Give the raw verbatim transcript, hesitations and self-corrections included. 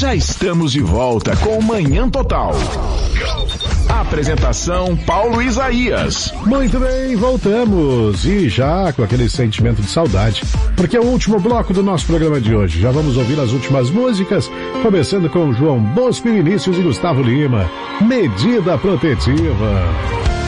Já estamos de volta com o Manhã Total. Apresentação Paulo Isaías. Muito bem, voltamos. E já com aquele sentimento de saudade, porque é o último bloco do nosso programa de hoje. Já vamos ouvir as últimas músicas, começando com João Bosco, Vinícius e Gustavo Lima. Medida Protetiva.